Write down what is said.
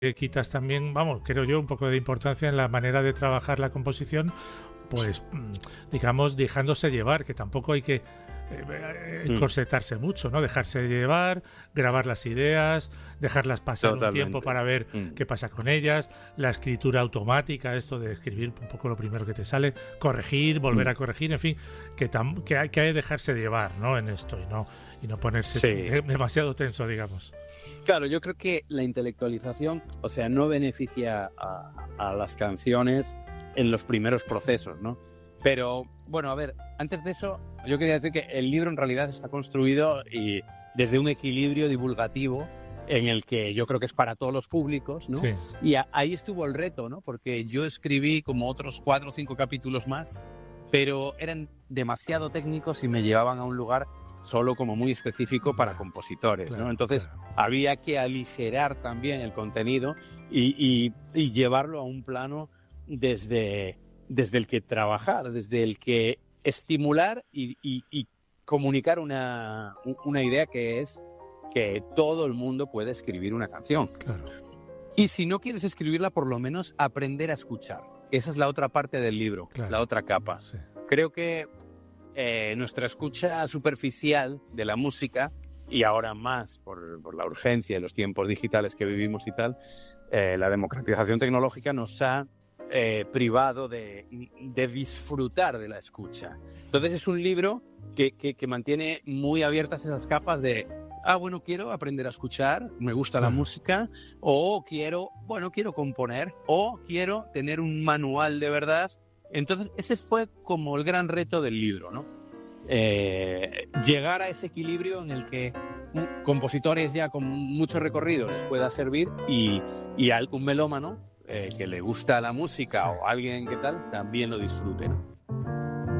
quitas también, vamos, creo yo, un poco de importancia en la manera de trabajar la composición, pues digamos, dejándose llevar, que tampoco hay que corsetarse mucho, ¿no? Dejarse llevar, grabar las ideas, dejarlas pasar un tiempo para ver qué pasa con ellas, la escritura automática, esto de escribir un poco lo primero que te sale, corregir, volver a corregir, en fin, que hay que dejarse llevar, ¿no? En esto y no ponerse demasiado tenso, digamos. Claro, yo creo que la intelectualización, o sea, no beneficia a las canciones en los primeros procesos, ¿no? Pero, bueno, a ver, antes de eso, yo quería decir que el libro en realidad está construido desde un equilibrio divulgativo en el que yo creo que es para todos los públicos, ¿no? Sí. Y ahí estuvo el reto, ¿no? Porque yo escribí como otros 4 o 5 capítulos más, pero eran demasiado técnicos y me llevaban a un lugar solo como muy específico para compositores, claro, ¿no? Entonces había que aligerar también el contenido y llevarlo a un plano desde el que trabajar, desde el que estimular y comunicar una idea, que es que todo el mundo puede escribir una canción. Claro. Y si no quieres escribirla, por lo menos aprender a escuchar. Esa es la otra parte del libro, Claro. la otra capa. Sí. Creo que nuestra escucha superficial de la música, y ahora más por la urgencia de los tiempos digitales que vivimos y tal, la democratización tecnológica nos ha privado de disfrutar de la escucha. Entonces es un libro que mantiene muy abiertas esas capas de bueno, quiero aprender a escuchar, me gusta la música, o quiero componer, o quiero tener un manual de verdad. Entonces ese fue como el gran reto del libro, ¿no? Llegar a ese equilibrio en el que compositores ya con mucho recorrido les pueda servir y a un melómano que le gusta la música o alguien que tal también lo disfrute, ¿no?